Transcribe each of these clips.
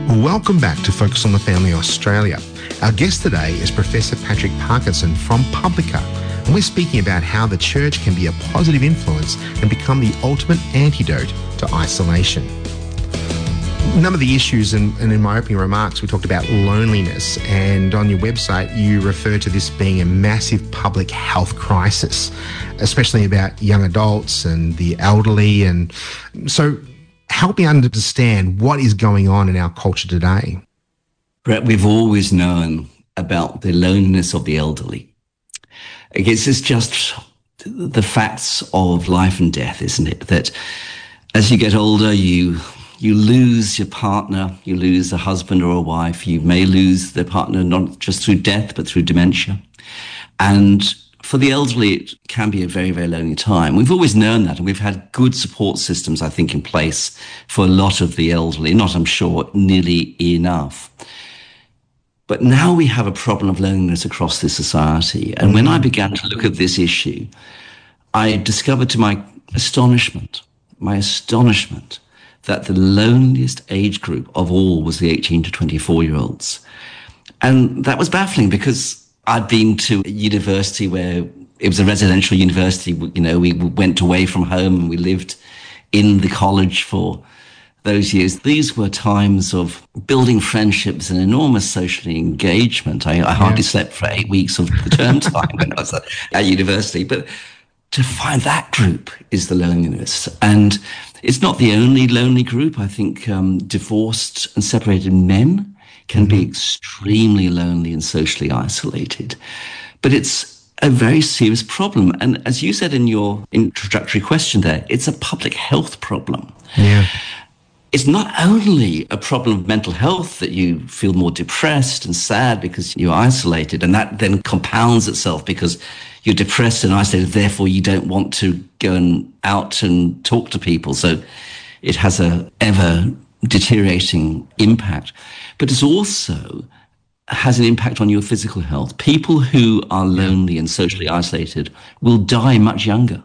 Welcome back to Focus on the Family Australia. Our guest today is Professor Patrick Parkinson from Publica, and we're speaking about how the church can be a positive influence and become the ultimate antidote to isolation. None of the issues, and in my opening remarks, we talked about loneliness, and on your website, you refer to this being a massive public health crisis, especially about young adults and the elderly. And so help me understand what is going on in our culture today. Brett, we've always known about the loneliness of the elderly. I guess it's just the facts of life and death, isn't it? That as you get older, you lose your partner, you lose a husband or a wife, you may lose their partner not just through death, but through dementia. And for the elderly, it can be a very, very lonely time. We've always known that, and we've had good support systems, I think, in place for a lot of the elderly, not, I'm sure, nearly enough. But now we have a problem of loneliness across this society. And when I began to look at this issue, I discovered to my astonishment, that the loneliest age group of all was the 18 to 24-year-olds. And that was baffling because I'd been to a university where it was a residential university. You know, we went away from home and we lived in the college for those years. These were times of building friendships and enormous social engagement. I hardly slept for 8 weeks of the term time when I was at university. But to find that group is the loneliness. And it's not the only lonely group. I think divorced and separated men can be extremely lonely and socially isolated. But it's a very serious problem. And as you said in your introductory question there, it's a public health problem. Yeah. It's not only a problem of mental health that you feel more depressed and sad because you're isolated, and that then compounds itself because you're depressed and isolated, therefore you don't want to go out and talk to people. So it has a ever deteriorating impact. But it also has an impact on your physical health. People who are lonely and socially isolated will die much younger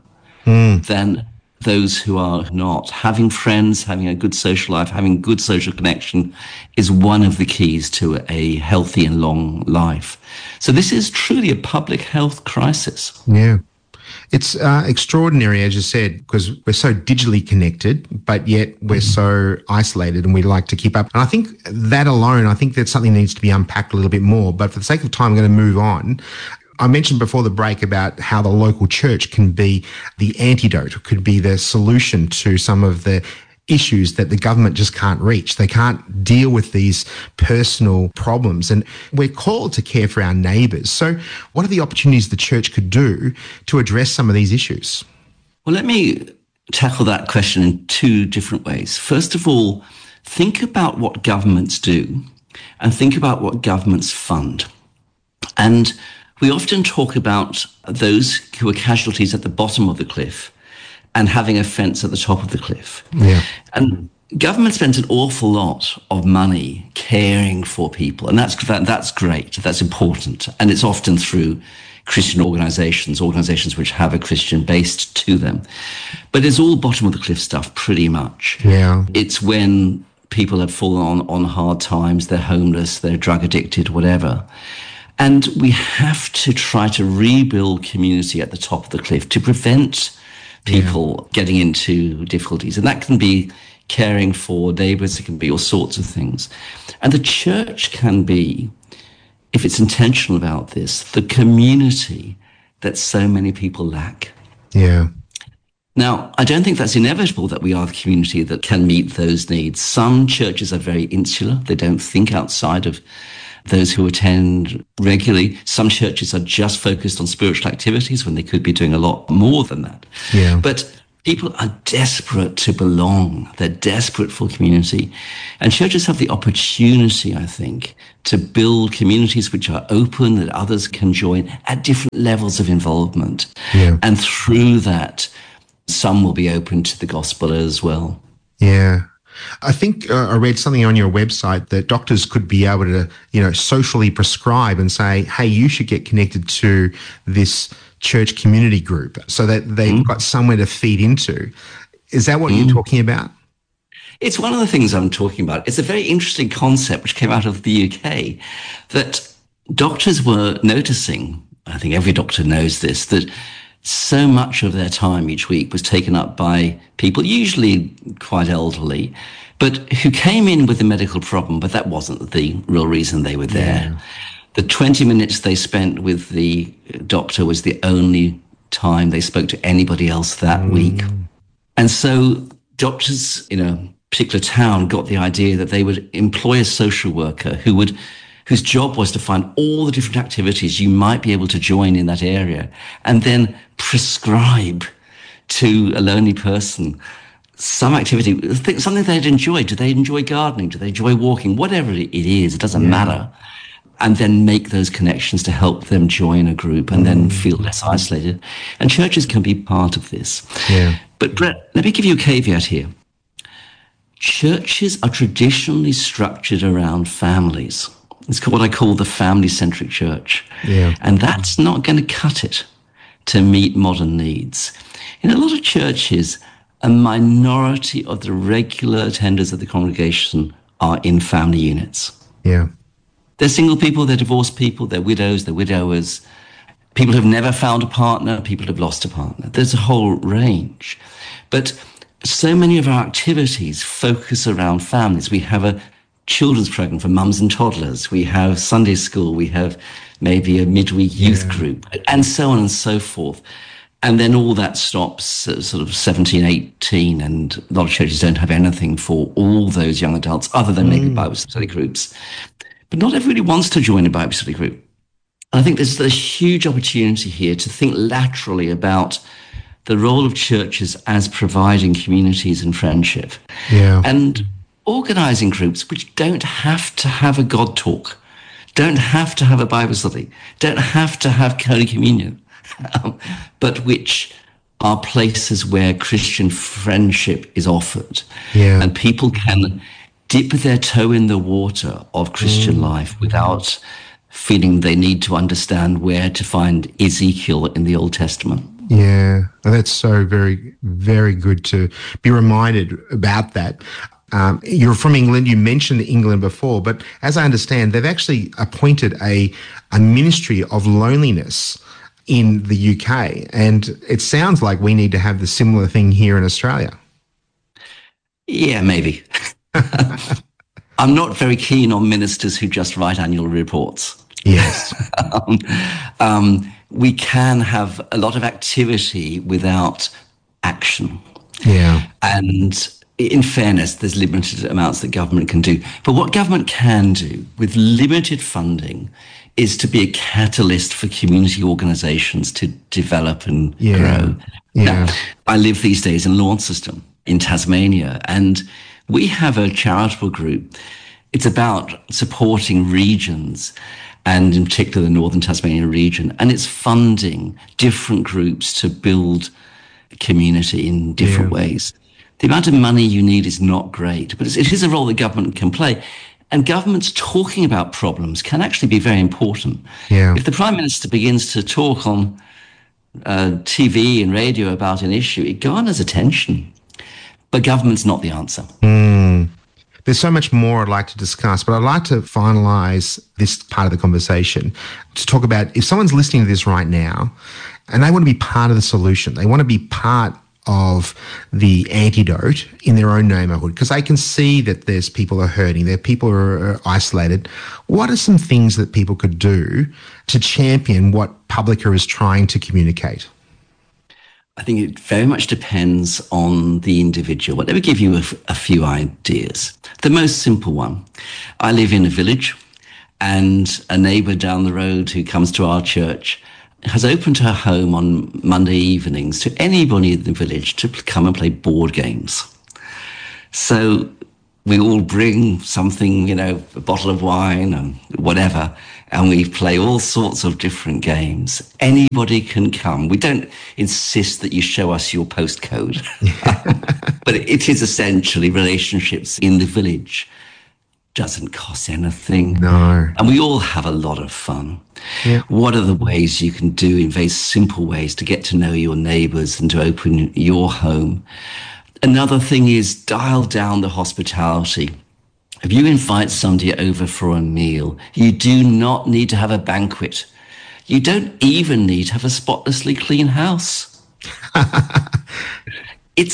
than those who are not. Having friends, having a good social life, having good social connection is one of the keys to a healthy and long life. So this is truly a public health crisis. Yeah. It's extraordinary, as you said, because we're so digitally connected, but yet we're so isolated and we like to keep up. And I think that alone, I think that's something that needs to be unpacked a little bit more. But for the sake of time, I'm going to move on. I mentioned before the break about how the local church can be the antidote, could be the solution to some of the issues that the government just can't reach. They can't deal with these personal problems. And we're called to care for our neighbours. So what are the opportunities the church could do to address some of these issues? Well, let me tackle that question in two different ways. First of all, think about what governments do and think about what governments fund. And we often talk about those who are casualties at the bottom of the cliff and having a fence at the top of the cliff. Yeah. And government spends an awful lot of money caring for people, and that's great, that's important, and it's often through Christian organizations which have a Christian base to them. But it's all bottom of the cliff stuff, pretty much. Yeah. It's when people have fallen on hard times, they're homeless, they're drug addicted, whatever. And we have to try to rebuild community at the top of the cliff to prevent people getting into difficulties. And that can be caring for neighbours, it can be all sorts of things. And the church can be, if it's intentional about this, the community that so many people lack. Yeah. Now, I don't think that's inevitable that we are the community that can meet those needs. Some churches are very insular. They don't think outside of those who attend regularly. Some churches are just focused on spiritual activities when they could be doing a lot more than that. Yeah. But people are desperate to belong. They're desperate for community. And churches have the opportunity, I think, to build communities which are open, that others can join at different levels of involvement. Yeah. And through that, some will be open to the gospel as well. Yeah. I think I read something on your website that doctors could be able to, socially prescribe and say, hey, you should get connected to this church community group so that they've got somewhere to feed into. Is that what you're talking about? It's one of the things I'm talking about. It's a very interesting concept which came out of the UK that doctors were noticing. I think every doctor knows this, that so much of their time each week was taken up by people, usually quite elderly, but who came in with a medical problem, but that wasn't the real reason they were there. Yeah. The 20 minutes they spent with the doctor was the only time they spoke to anybody else that week. And so doctors in a particular town got the idea that they would employ a social worker whose job was to find all the different activities you might be able to join in that area and then prescribe to a lonely person some activity, something they'd enjoy. Do they enjoy gardening? Do they enjoy walking? Whatever it is, it doesn't matter. And then make those connections to help them join a group and then feel less isolated. And churches can be part of this. Yeah. But Brett, let me give you a caveat here. Churches are traditionally structured around families. It's what I call the family-centric church. Yeah. And that's not going to cut it to meet modern needs. In a lot of churches, a minority of the regular attenders of the congregation are in family units. Yeah. They're single people, they're divorced people, they're widows, they're widowers, people who've never found a partner, people who've lost a partner. There's a whole range. But so many of our activities focus around families. We have a children's program for mums and toddlers. We have Sunday school. We have maybe a midweek youth group, and so on and so forth. And then all that stops at sort of 17, 18, and a lot of churches don't have anything for all those young adults other than maybe Bible study groups. But not everybody wants to join a Bible study group. And I think there's a huge opportunity here to think laterally about the role of churches as providing communities and friendship. Yeah. And organizing groups which don't have to have a God talk, don't have to have a Bible study, don't have to have Holy Communion, but which are places where Christian friendship is offered. Yeah. And people can dip their toe in the water of Christian life without feeling they need to understand where to find Ezekiel in the Old Testament. Yeah, that's so very, very good to be reminded about that. You're from England. You mentioned England before, but as I understand, they've actually appointed a ministry of loneliness in the UK. And it sounds like we need to have the similar thing here in Australia. Yeah, maybe. I'm not very keen on ministers who just write annual reports. Yes. We can have a lot of activity without action. Yeah. And in fairness, there's limited amounts that government can do. But what government can do with limited funding is to be a catalyst for community organizations to develop and grow. Yeah. Now, I live these days in Launceston in Tasmania, and we have a charitable group. It's about supporting regions, and in particular the Northern Tasmania region, and it's funding different groups to build community in different ways. The amount of money you need is not great, but it is a role that government can play. And governments talking about problems can actually be very important. Yeah. If the Prime Minister begins to talk on TV and radio about an issue, it garners attention. But government's not the answer. There's so much more I'd like to discuss, but I'd like to finalise this part of the conversation to talk about if someone's listening to this right now and they want to be part of the solution, they want to be part of the antidote in their own neighbourhood, because they can see that there's people who are hurting, there are people who are isolated. What are some things that people could do to champion what Publica is trying to communicate? I think it very much depends on the individual. But let me give you a few ideas. The most simple one. I live in a village, and a neighbour down the road who comes to our church has opened her home on Monday evenings to anybody in the village to come and play board games. So we all bring something, a bottle of wine and whatever, and we play all sorts of different games. Anybody can come. We don't insist that you show us your postcode, but it is essentially relationships in the village. Doesn't cost anything. No. And we all have a lot of fun. Yeah. What are the ways you can do in very simple ways to get to know your neighbours and to open your home? Another thing is dial down the hospitality. If you invite somebody over for a meal, you do not need to have a banquet. You don't even need to have a spotlessly clean house. It's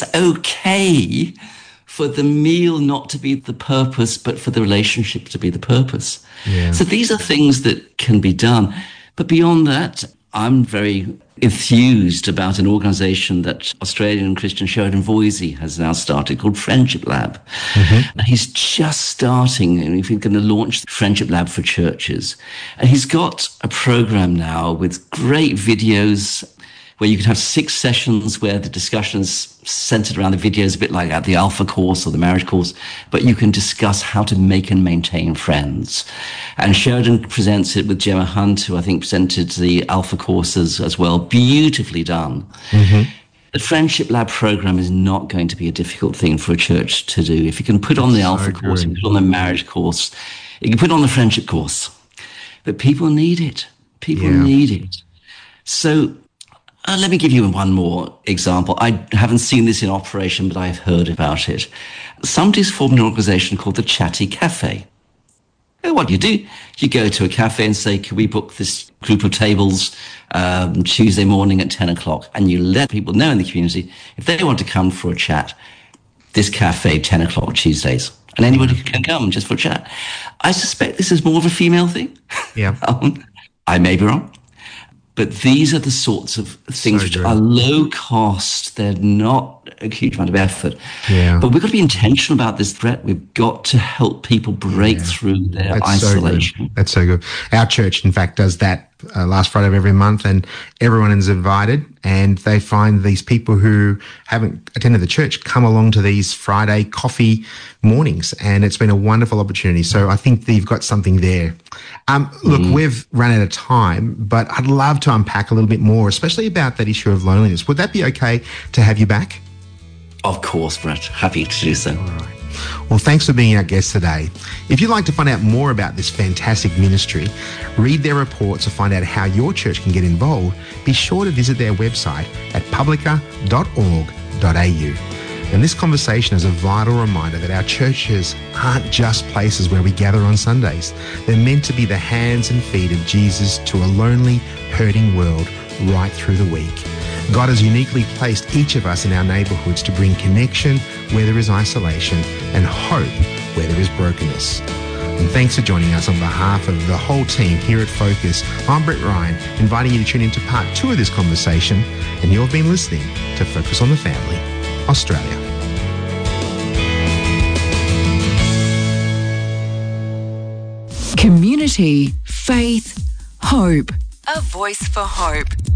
okay for the meal not to be the purpose, but for the relationship to be the purpose. Yeah. So these are things that can be done. But beyond that, I'm very enthused about an organization that Australian Christian Sheridan Voisey has now started called Friendship Lab. And he's just starting, and he's going to launch Friendship Lab for churches. And he's got a program now with great videos where you can have 6 sessions where the discussion is centered around the videos, a bit like at the Alpha course or the marriage course, but you can discuss how to make and maintain friends. And Sheridan presents it with Gemma Hunt, who I think presented the Alpha courses as well. Beautifully done. The Friendship Lab program is not going to be a difficult thing for a church to do. If you can put on the Alpha course, you can put on the marriage course, you can put on the friendship course. But people need it. People need it. So let me give you one more example. I haven't seen this in operation, but I've heard about it. Somebody's formed an organization called the Chatty Cafe. And what you go to a cafe and say, can we book this group of tables Tuesday morning at 10 o'clock? And you let people know in the community, if they want to come for a chat, this cafe, 10 o'clock Tuesdays. And anybody can come just for a chat. I suspect this is more of a female thing. Yeah. I may be wrong. But these are the sorts of things which are low cost. They're not a huge amount of effort. Yeah. But we've got to be intentional about this threat. We've got to help people break through their isolation. That's so good. Our church, in fact, does that last Friday of every month, and everyone is invited, and they find these people who haven't attended the church come along to these Friday coffee mornings, and it's been a wonderful opportunity. So I think that you've got something there. Look, we've run out of time, but I'd love to unpack a little bit more, especially about that issue of loneliness. Would that be okay to have you back? Of course, Brett. Happy to do so. All right. Well, thanks for being our guest today. If you'd like to find out more about this fantastic ministry, read their reports, or find out how your church can get involved, be sure to visit their website at publica.org.au. And this conversation is a vital reminder that our churches aren't just places where we gather on Sundays. They're meant to be the hands and feet of Jesus to a lonely, hurting world right through the week. God has uniquely placed each of us in our neighbourhoods to bring connection where there is isolation and hope where there is brokenness. And thanks for joining us on behalf of the whole team here at Focus. I'm Brett Ryan, inviting you to tune into part 2 of this conversation, and you've been listening to Focus on the Family, Australia. Community, faith, hope. A voice for hope.